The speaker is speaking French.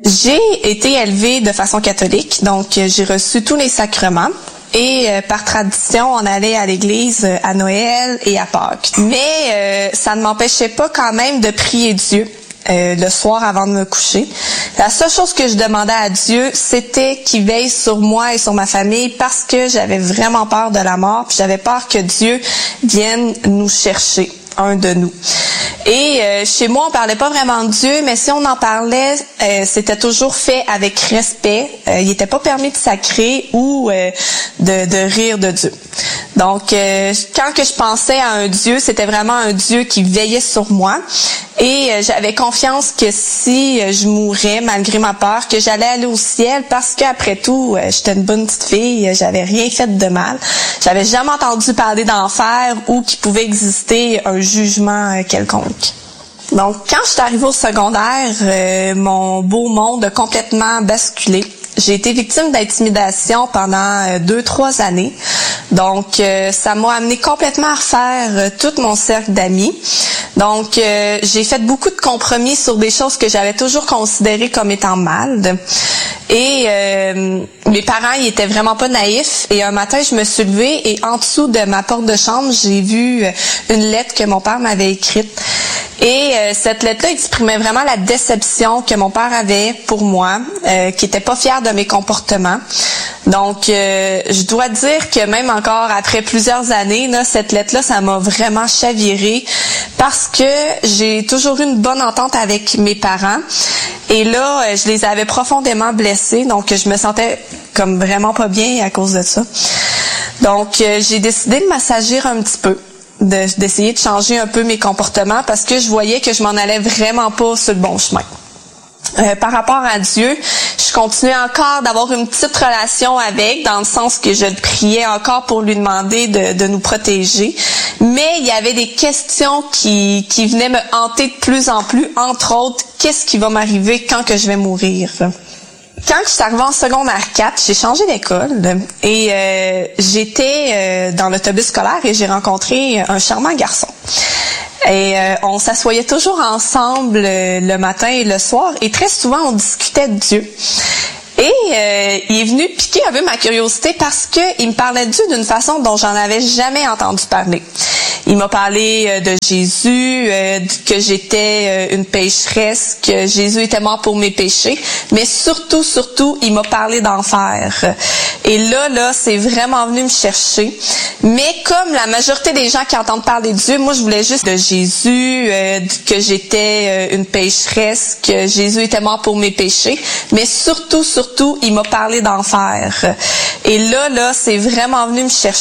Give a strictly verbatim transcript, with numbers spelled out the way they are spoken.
J'ai été élevée de façon catholique, donc j'ai reçu tous les sacrements. Et euh, par tradition, on allait à l'église euh, à Noël et à Pâques. Mais euh, ça ne m'empêchait pas quand même de prier Dieu euh, le soir avant de me coucher. La seule chose que je demandais à Dieu, c'était qu'il veille sur moi et sur ma famille parce que j'avais vraiment peur de la mort, puis j'avais peur que Dieu vienne nous chercher, un de nous. Et euh, chez moi, on parlait pas vraiment de Dieu, mais si on en parlait, euh, c'était toujours fait avec respect. Euh, il n'était pas permis de sacrer ou euh, de, de rire de Dieu. Donc, euh, quand que je pensais à un Dieu, c'était vraiment un Dieu qui veillait sur moi. Et euh, j'avais confiance que si euh, je mourais, malgré ma peur, que j'allais aller au ciel parce qu'après tout, euh, j'étais une bonne petite fille, j'avais rien fait de mal. J'avais jamais entendu parler d'enfer ou qu'il pouvait exister un jugement euh, quelconque. Donc, quand je suis arrivée au secondaire, euh, mon beau monde a complètement basculé. J'ai été victime d'intimidation pendant euh, deux, trois années. Donc, euh, ça m'a amené complètement à refaire euh, tout mon cercle d'amis. Donc, euh, j'ai fait beaucoup de compromis sur des choses que j'avais toujours considérées comme étant mal. Et euh, mes parents, ils étaient vraiment pas naïfs. Et un matin, je me suis levée et en dessous de ma porte de chambre, j'ai vu une lettre que mon père m'avait écrite. Et euh, cette lettre-là exprimait vraiment la déception que mon père avait pour moi, euh, qui était pas fier de mes comportements. Donc, euh, je dois dire que même encore après plusieurs années, là, cette lettre-là, ça m'a vraiment chavirée parce que j'ai toujours eu une bonne entente avec mes parents. Et là, euh, je les avais profondément blessés, donc je me sentais comme vraiment pas bien à cause de ça. Donc, euh, j'ai décidé de m'assagir un petit peu. De, d'essayer de changer un peu mes comportements parce que je voyais que je m'en allais vraiment pas sur le bon chemin. Euh, par rapport à Dieu, je continuais encore d'avoir une petite relation avec, dans le sens que je le priais encore pour lui demander de, de nous protéger. Mais il y avait des questions qui, qui venaient me hanter de plus en plus, entre autres, qu'est-ce qui va m'arriver quand que je vais mourir? Quand je suis arrivée en secondaire quatre, j'ai changé d'école et euh, j'étais euh, dans l'autobus scolaire et j'ai rencontré un charmant garçon. Et euh, on s'assoyait toujours ensemble euh, le matin et le soir et très souvent on discutait de Dieu. Et euh, il est venu piquer un peu ma curiosité parce que il me parlait de Dieu d'une façon dont j'en avais jamais entendu parler. Il m'a parlé euh, de Jésus, euh, que j'étais euh, une pécheresse, que Jésus était mort pour mes péchés, mais surtout, surtout, il m'a parlé d'enfer. Et là, là, c'est vraiment venu me chercher. Mais comme la majorité des gens qui entendent parler de Dieu, moi, je voulais juste de Jésus, euh, que j'étais euh, une pécheresse, que Jésus était mort pour mes péchés, mais surtout, surtout, il m'a parlé d'enfer. Et là, là, c'est vraiment venu me chercher.